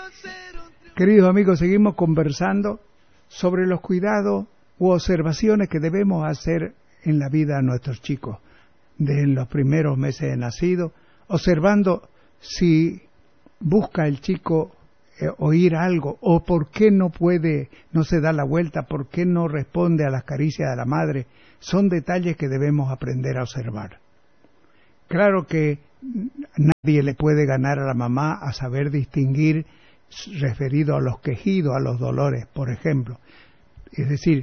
Queridos amigos, seguimos conversando sobre los cuidados u observaciones que debemos hacer en la vida de nuestros chicos, de en los primeros meses de nacido, observando si busca el chico oír algo, o por qué no se da la vuelta, por qué no responde a las caricias de la madre. Son detalles que debemos aprender a observar. Claro que nadie le puede ganar a la mamá a saber distinguir referido a los quejidos, a los dolores, por ejemplo. Es decir,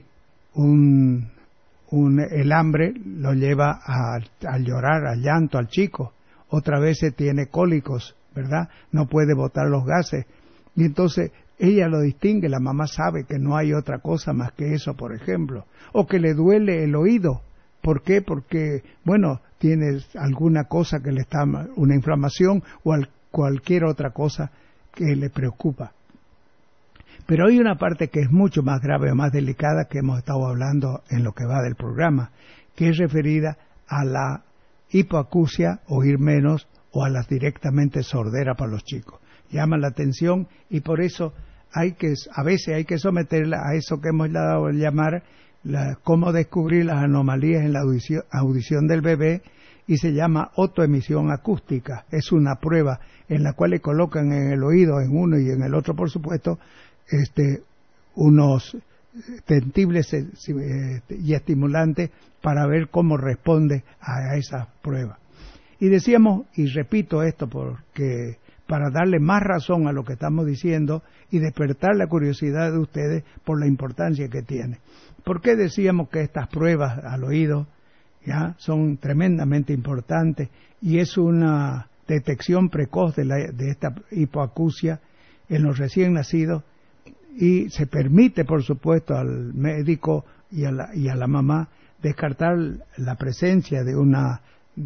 el hambre lo lleva a llorar, al llanto, al chico. Otra vez tiene cólicos, ¿verdad? No puede botar los gases. Y entonces ella lo distingue, la mamá sabe que no hay otra cosa más que eso, por ejemplo. O que le duele el oído. ¿Por qué? Porque, bueno, tiene alguna cosa que le está, una inflamación o cualquier otra cosa que le preocupa. Pero hay una parte que es mucho más grave o más delicada que hemos estado hablando en lo que va del programa, que es referida a la hipoacusia, oír menos, o a las directamente sordera para los chicos. Llama la atención y por eso a veces hay que someterla a eso que hemos dado a llamar cómo descubrir las anomalías en la audición del bebé, y se llama otoemisión acústica. Es una prueba en la cual le colocan en el oído, en uno y en el otro, por supuesto, unos tentibles y estimulantes para ver cómo responde a esa prueba. Y decíamos, y repito esto porque para darle más razón a lo que estamos diciendo y despertar la curiosidad de ustedes por la importancia que tiene. ¿Por qué decíamos que estas pruebas al oído ya son tremendamente importantes y es una detección precoz de esta hipoacusia en los recién nacidos? Y se permite, por supuesto, al médico y a la mamá descartar la presencia de una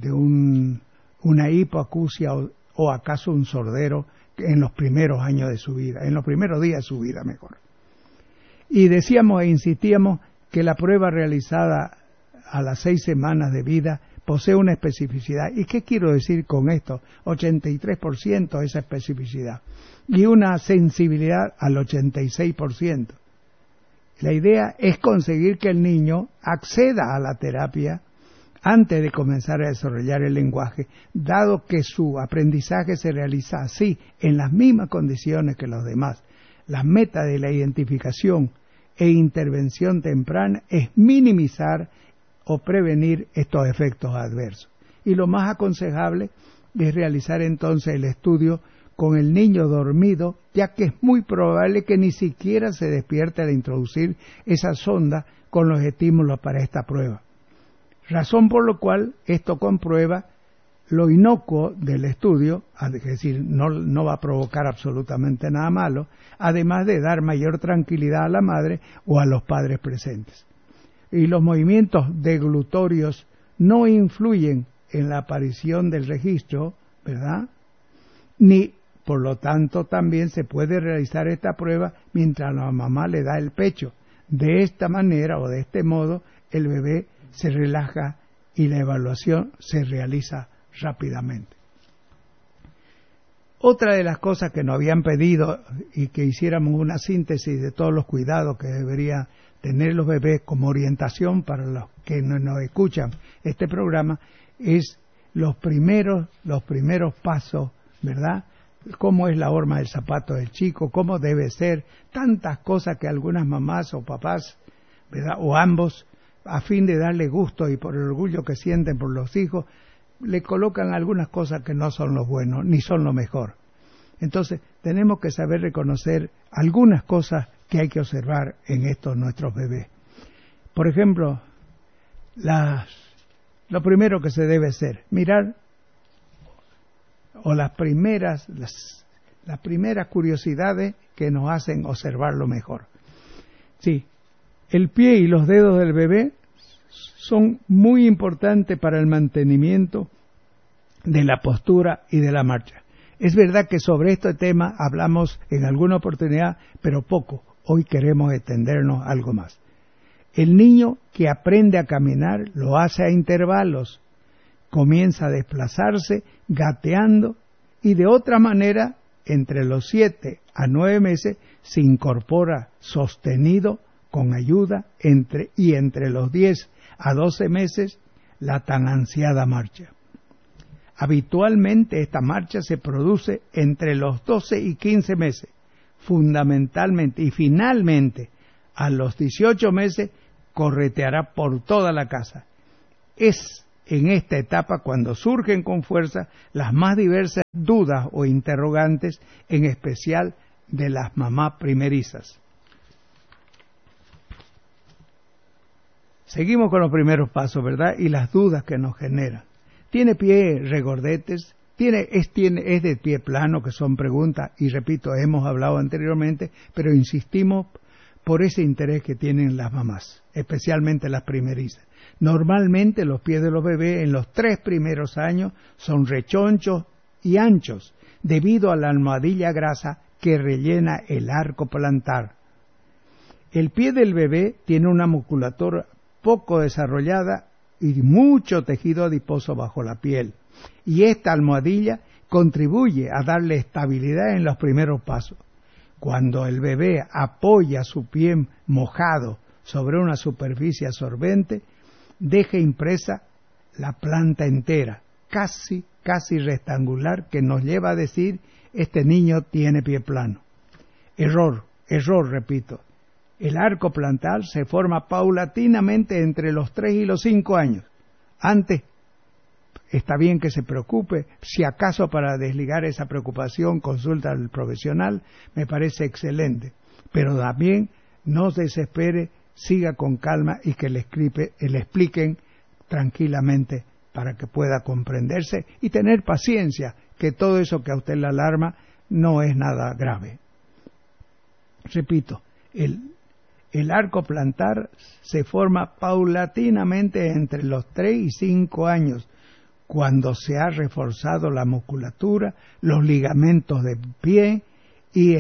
hipoacusia o acaso un sordero en los primeros años de su vida, en los primeros días de su vida mejor. Y decíamos e insistíamos que la prueba realizada a las 6 semanas de vida posee una especificidad. ¿Y qué quiero decir con esto? 83% esa especificidad. Y una sensibilidad al 86%. La idea es conseguir que el niño acceda a la terapia antes de comenzar a desarrollar el lenguaje, dado que su aprendizaje se realiza así, en las mismas condiciones que los demás. La meta de la identificación e intervención temprana es minimizar o prevenir estos efectos adversos. Y lo más aconsejable es realizar entonces el estudio con el niño dormido, ya que es muy probable que ni siquiera se despierte al introducir esa sonda con los estímulos para esta prueba. Razón por la cual esto comprueba lo inocuo del estudio, es decir, no va a provocar absolutamente nada malo, además de dar mayor tranquilidad a la madre o a los padres presentes. Y los movimientos deglutorios no influyen en la aparición del registro, ¿verdad? Ni, por lo tanto, también se puede realizar esta prueba mientras la mamá le da el pecho. De esta manera o de este modo, el bebé se relaja y la evaluación se realiza rápidamente. Otra de las cosas que nos habían pedido y que hiciéramos una síntesis de todos los cuidados que deberían tener los bebés como orientación para los que nos escuchan este programa es los primeros pasos, ¿verdad? Cómo es la horma del zapato del chico, cómo debe ser, tantas cosas que algunas mamás o papás, ¿verdad? O ambos, a fin de darle gusto y por el orgullo que sienten por los hijos, le colocan algunas cosas que no son lo bueno, ni son lo mejor. Entonces, tenemos que saber reconocer algunas cosas que hay que observar en estos nuestros bebés. Por ejemplo, lo primero que se debe hacer, mirar, o las primeras curiosidades que nos hacen observarlo mejor. Sí, el pie y los dedos del bebé son muy importantes para el mantenimiento de la postura y de la marcha. Es verdad que sobre este tema hablamos en alguna oportunidad, pero poco. Hoy queremos extendernos algo más. El niño que aprende a caminar lo hace a intervalos, comienza a desplazarse gateando y de otra manera entre los 7 a 9 meses se incorpora sostenido con ayuda y entre los 10 a 12 meses la tan ansiada marcha. Habitualmente esta marcha se produce entre los 12 y 15 meses, fundamentalmente y finalmente a los 18 meses correteará por toda la casa. Es en esta etapa cuando surgen con fuerza las más diversas dudas o interrogantes, en especial de las mamás primerizas. Seguimos con los primeros pasos, ¿verdad? Y las dudas que nos generan. ¿Tiene pie regordetes? ¿Es de pie plano? Que son preguntas, y repito, hemos hablado anteriormente, pero insistimos por ese interés que tienen las mamás, especialmente las primerizas. Normalmente los pies de los bebés en los 3 primeros años son rechonchos y anchos, debido a la almohadilla grasa que rellena el arco plantar. El pie del bebé tiene una musculatura poco desarrollada y mucho tejido adiposo bajo la piel, y esta almohadilla contribuye a darle estabilidad en los primeros pasos. Cuando el bebé apoya su pie mojado sobre una superficie absorbente, deja impresa la planta entera, casi rectangular, que nos lleva a decir: este niño tiene pie plano. Error, repito. El arco plantar se forma paulatinamente entre los 3 y los 5 años. Antes, está bien que se preocupe, si acaso para desligar esa preocupación consulta al profesional, me parece excelente, pero también no se desespere, siga con calma y que le expliquen tranquilamente para que pueda comprenderse y tener paciencia, que todo eso que a usted le alarma no es nada grave. Repito, el arco plantar se forma paulatinamente entre los 3 y 5 años, cuando se ha reforzado la musculatura, los ligamentos del pie y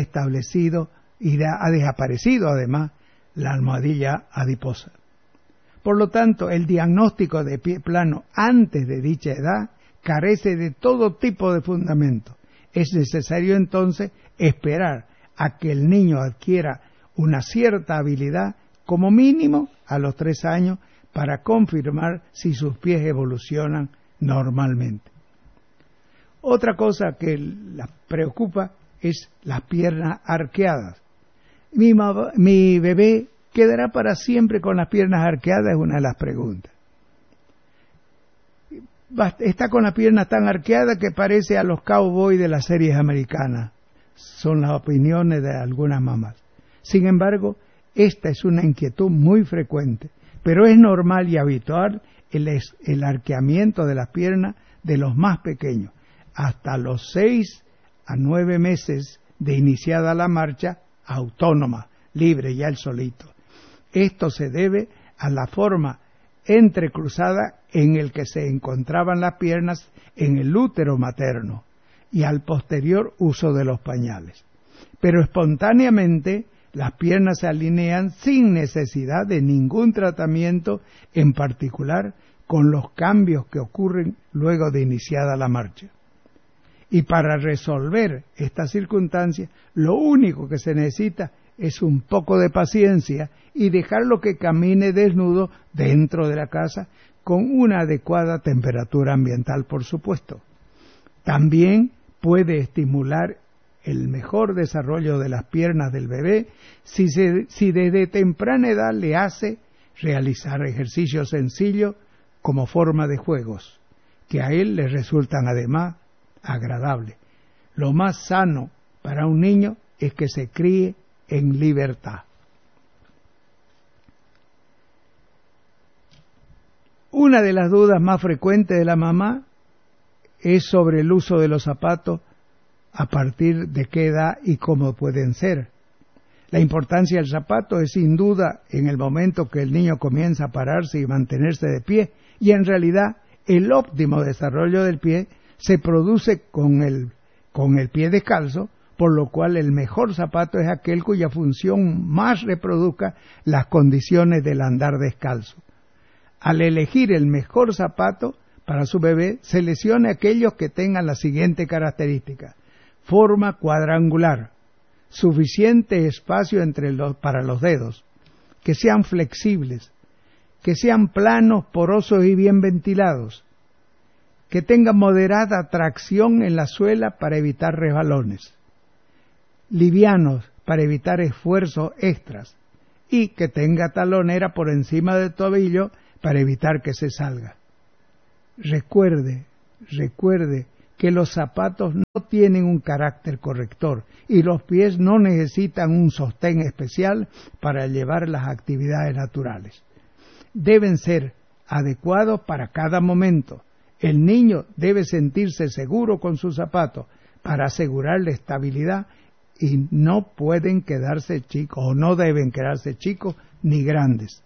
ha desaparecido además la almohadilla adiposa. Por lo tanto, el diagnóstico de pie plano antes de dicha edad carece de todo tipo de fundamento. Es necesario entonces esperar a que el niño adquiera una cierta habilidad, como mínimo a los 3 años, para confirmar si sus pies evolucionan normalmente. Otra cosa que la preocupa es las piernas arqueadas. ¿Mi bebé quedará para siempre con las piernas arqueadas? Es una de las preguntas. Está con las piernas tan arqueadas que parece a los cowboys de las series americanas. Son las opiniones de algunas mamás. Sin embargo, esta es una inquietud muy frecuente, pero es normal y habitual el arqueamiento de las piernas de los más pequeños, hasta los 6 a 9 meses de iniciada la marcha autónoma, libre ya el solito. Esto se debe a la forma entrecruzada en el que se encontraban las piernas en el útero materno y al posterior uso de los pañales. Pero espontáneamente las piernas se alinean sin necesidad de ningún tratamiento en particular con los cambios que ocurren luego de iniciada la marcha. Y para resolver esta circunstancia, lo único que se necesita es un poco de paciencia y dejarlo que camine desnudo dentro de la casa con una adecuada temperatura ambiental, por supuesto. También puede estimular el mejor desarrollo de las piernas del bebé si desde temprana edad le hace realizar ejercicios sencillos como forma de juegos, que a él le resultan además agradables. Lo más sano para un niño es que se críe en libertad. Una de las dudas más frecuentes de la mamá es sobre el uso de los zapatos, a partir de qué edad y cómo pueden ser. La importancia del zapato es sin duda en el momento que el niño comienza a pararse y mantenerse de pie, y en realidad el óptimo desarrollo del pie se produce con el pie descalzo, por lo cual el mejor zapato es aquel cuya función más reproduzca las condiciones del andar descalzo. Al elegir el mejor zapato para su bebé, seleccione aquellos que tengan la siguiente característica: forma cuadrangular, suficiente espacio para los dedos, que sean flexibles, que sean planos, porosos y bien ventilados, que tengan moderada tracción en la suela para evitar resbalones, livianos para evitar esfuerzos extras, y que tenga talonera por encima del tobillo para evitar que se salga. Recuerde que los zapatos no tienen un carácter corrector y los pies no necesitan un sostén especial para llevar las actividades naturales. Deben ser adecuados para cada momento. El niño debe sentirse seguro con sus zapatos para asegurarle estabilidad y no pueden quedarse chicos o no deben quedarse chicos ni grandes.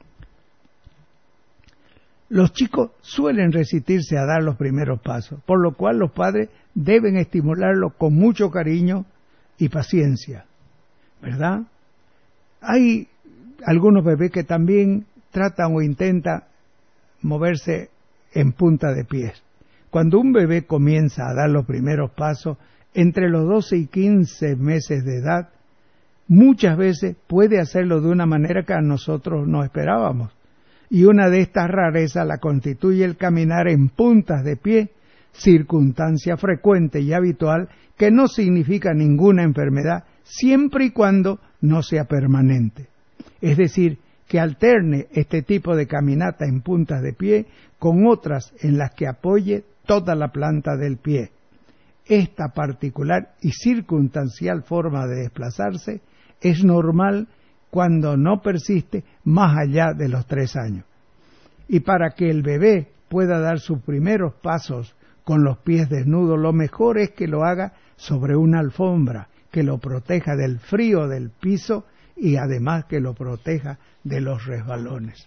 Los chicos suelen resistirse a dar los primeros pasos, por lo cual los padres deben estimularlos con mucho cariño y paciencia, ¿verdad? Hay algunos bebés que también tratan o intentan moverse en punta de pies. Cuando un bebé comienza a dar los primeros pasos, entre los 12 y 15 meses de edad, muchas veces puede hacerlo de una manera que a nosotros no esperábamos. Y una de estas rarezas la constituye el caminar en puntas de pie, circunstancia frecuente y habitual que no significa ninguna enfermedad siempre y cuando no sea permanente. Es decir, que alterne este tipo de caminata en puntas de pie con otras en las que apoye toda la planta del pie. Esta particular y circunstancial forma de desplazarse es normal cuando no persiste más allá de los 3 años. Y para que el bebé pueda dar sus primeros pasos con los pies desnudos, lo mejor es que lo haga sobre una alfombra que lo proteja del frío del piso y además que lo proteja de los resbalones.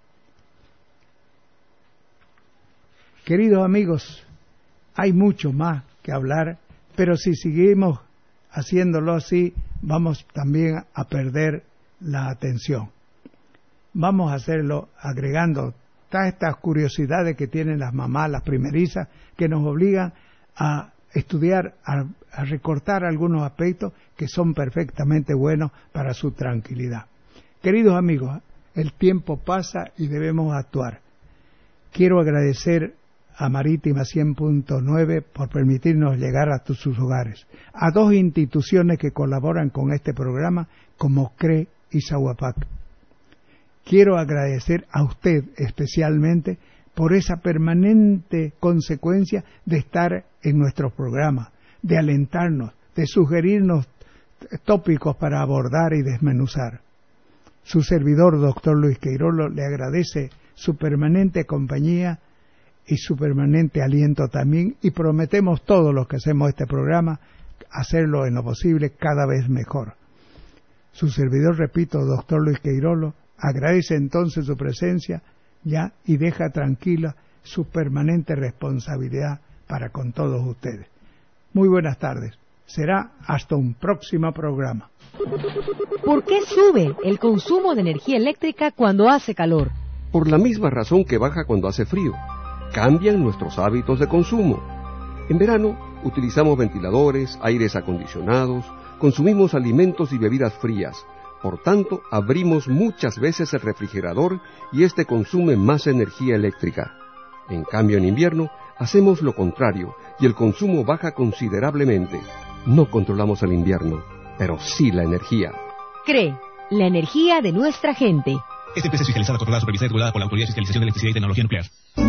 Queridos amigos, hay mucho más que hablar, pero si seguimos haciéndolo así, vamos también a perder la atención. Vamos a hacerlo agregando todas estas curiosidades que tienen las mamás, las primerizas, que nos obligan a estudiar, a recortar algunos aspectos que son perfectamente buenos para su tranquilidad. Queridos amigos, el tiempo pasa y debemos actuar. Quiero agradecer a Marítima 100.9 por permitirnos llegar a sus hogares, a 2 instituciones que colaboran con este programa como CRE y Sahuapac. Quiero agradecer a usted especialmente por esa permanente consecuencia de estar en nuestros programas, de alentarnos, de sugerirnos tópicos para abordar y desmenuzar. Su servidor, doctor Luis Queirolo, le agradece su permanente compañía y su permanente aliento también, y prometemos todos los que hacemos este programa hacerlo en lo posible cada vez mejor. Su servidor, repito, doctor Luis Queirolo, agradece entonces su presencia ya y deja tranquila su permanente responsabilidad para con todos ustedes. Muy buenas tardes. Será hasta un próximo programa. ¿Por qué sube el consumo de energía eléctrica cuando hace calor? Por la misma razón que baja cuando hace frío. Cambian nuestros hábitos de consumo. En verano utilizamos ventiladores, aires acondicionados, consumimos alimentos y bebidas frías. Por tanto, abrimos muchas veces el refrigerador y este consume más energía eléctrica. En cambio, en invierno hacemos lo contrario y el consumo baja considerablemente. No controlamos el invierno, pero sí la energía. CRE, la energía de nuestra gente. Esta empresa es fiscalizada, controlada, supervisada y regulada por la Autoridad de Fiscalización de Electricidad y Tecnología Nuclear.